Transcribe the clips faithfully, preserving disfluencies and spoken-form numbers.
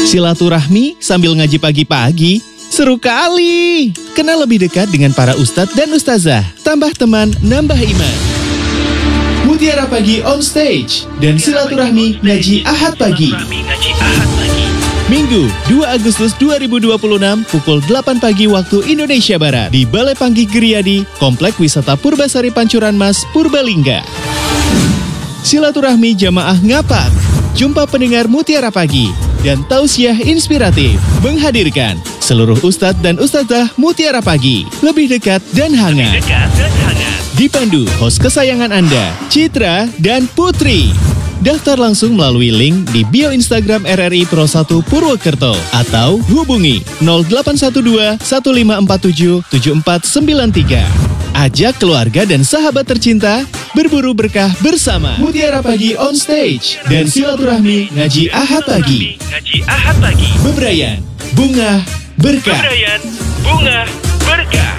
Silaturahmi sambil ngaji pagi-pagi, seru kali. Kenal lebih dekat dengan para ustadz dan ustazah, tambah teman, nambah iman. Mutiara Pagi on stage dan silaturahmi ngaji Ahad pagi. Minggu dua Agustus dua ribu dua puluh enam pukul delapan pagi waktu Indonesia Barat di Balai Panggih Geriyadi, Komplek Wisata Purbasari Pancuran Mas, Purbalingga. Silaturahmi jamaah ngapak, jumpa pendengar Mutiara Pagi, dan tausiah inspiratif menghadirkan seluruh ustadz dan ustazah Mutiara Pagi, lebih dekat dan hangat. Dipandu host kesayangan Anda, Citra dan Putri. Daftar langsung melalui link di bio Instagram R R I Pro satu Purwokerto atau hubungi nol delapan satu dua satu lima empat tujuh tujuh empat sembilan tiga. Ajak keluarga dan sahabat tercinta berburu berkah bersama Mutiara Pagi on stage dan silaturahmi ngaji Ahad pagi. Ngaji Ahad pagi. Bebrayan, bunga, berkah. Bebrayan, bunga, berkah.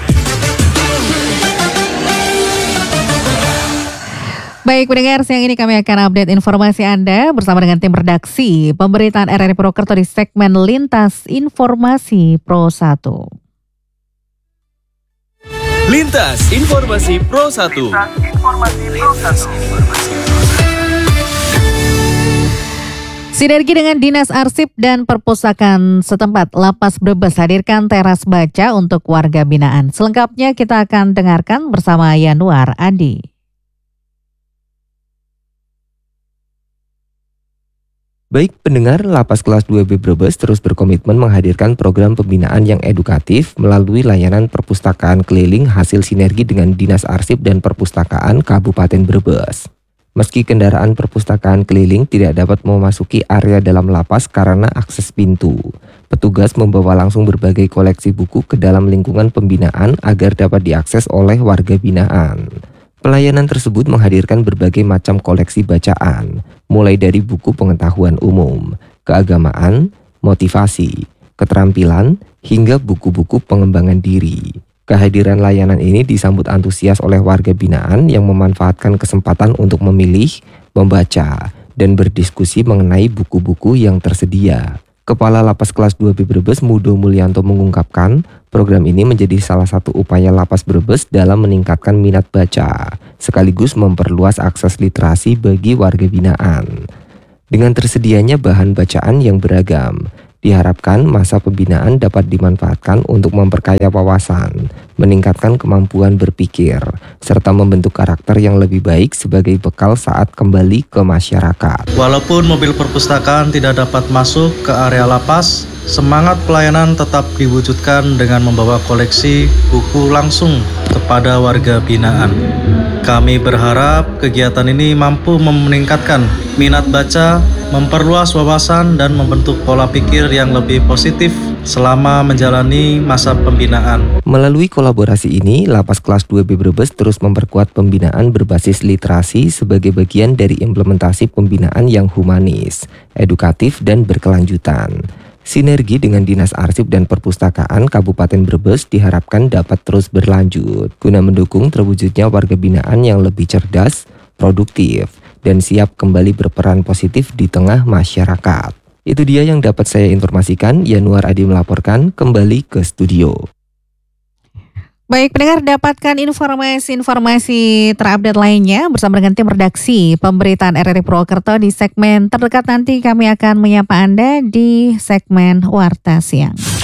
Baik pendengar, siang ini kami akan update informasi Anda bersama dengan tim redaksi pemberitaan R R I Purwokerto di segmen Lintas Informasi Pro satu. Lintas Informasi Pro satu. Sinergi dengan Dinas Arsip dan Perpustakaan setempat, Lapas Brebes hadirkan teras baca untuk warga binaan. Selengkapnya kita akan dengarkan bersama Yanuar Andi. Baik pendengar, Lapas Kelas dua B Brebes terus berkomitmen menghadirkan program pembinaan yang edukatif melalui layanan perpustakaan keliling hasil sinergi dengan Dinas Arsip dan Perpustakaan Kabupaten Brebes. Meski kendaraan perpustakaan keliling tidak dapat memasuki area dalam lapas karena akses pintu, petugas membawa langsung berbagai koleksi buku ke dalam lingkungan pembinaan agar dapat diakses oleh warga binaan. Pelayanan tersebut menghadirkan berbagai macam koleksi bacaan, mulai dari buku pengetahuan umum, keagamaan, motivasi, keterampilan, hingga buku-buku pengembangan diri. Kehadiran layanan ini disambut antusias oleh warga binaan yang memanfaatkan kesempatan untuk memilih, membaca, dan berdiskusi mengenai buku-buku yang tersedia. Kepala Lapas Kelas dua B Brebes Mudo Mulyanto mengungkapkan, program ini menjadi salah satu upaya Lapas Brebes dalam meningkatkan minat baca, sekaligus memperluas akses literasi bagi warga binaan. Dengan tersedianya bahan bacaan yang beragam, diharapkan masa pembinaan dapat dimanfaatkan untuk memperkaya wawasan, meningkatkan kemampuan berpikir, serta membentuk karakter yang lebih baik sebagai bekal saat kembali ke masyarakat. Walaupun mobil perpustakaan tidak dapat masuk ke area lapas, semangat pelayanan tetap diwujudkan dengan membawa koleksi buku langsung kepada warga binaan. Kami berharap kegiatan ini mampu meningkatkan minat baca, memperluas wawasan, dan membentuk pola pikir yang lebih positif selama menjalani masa pembinaan. Melalui kolaborasi ini, Lapas Kelas dua B Brebes terus memperkuat pembinaan berbasis literasi sebagai bagian dari implementasi pembinaan yang humanis, edukatif, dan berkelanjutan. Sinergi dengan Dinas Arsip dan Perpustakaan Kabupaten Brebes diharapkan dapat terus berlanjut guna mendukung terwujudnya warga binaan yang lebih cerdas, produktif, dan siap kembali berperan positif di tengah masyarakat. Itu dia yang dapat saya informasikan. Yanuar Adi melaporkan, kembali ke studio. Baik pendengar, dapatkan informasi-informasi terupdate lainnya bersama dengan tim redaksi pemberitaan R R I Purwokerto di segmen terdekat. Nanti kami akan menyapa Anda di segmen Warta Siang.